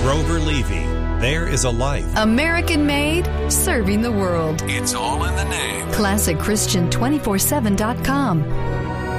Grover Levy. There is a life. American made, serving the world. It's all in the name. ClassicChristian247.com.